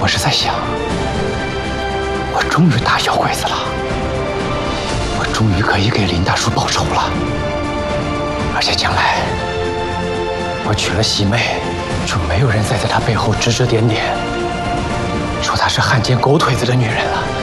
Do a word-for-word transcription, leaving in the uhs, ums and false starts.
我是在想，我终于打小鬼子了，我终于可以给林大叔报仇了。而且将来我娶了喜妹，就没有人再在她背后指指点点，说她是汉奸狗腿子的女人了。